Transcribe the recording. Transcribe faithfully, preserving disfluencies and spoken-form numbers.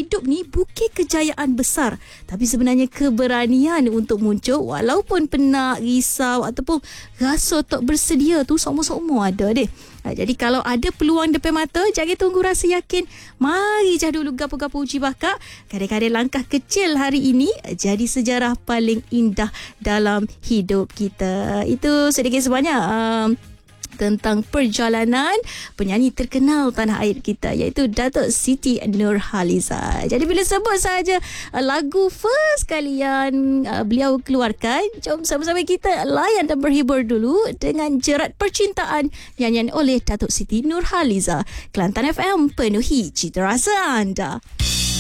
hidup ni bukit kejayaan besar, tapi sebenarnya keberanian untuk muncul walaupun penat, risau ataupun rasa tak bersedia tu semua-semua ada deh. Ha, jadi kalau ada peluang depan mata, jangan tunggu rasa yakin. Mari jah dulu gapo-gapo uji bakat. Kadang-kadang langkah kecil hari ini jadi sejarah paling indah dalam hidup kita. Itu sedikit sebanyak um, tentang perjalanan penyanyi terkenal tanah air kita, iaitu Datuk Siti Nurhaliza. Jadi bila sebut saja uh, lagu first kali yang uh, beliau keluarkan, jom sama-sama kita layan dan berhibur dulu dengan Jerat Percintaan nyanyian oleh Datuk Siti Nurhaliza. Kelantan F M, penuhi cita rasa anda.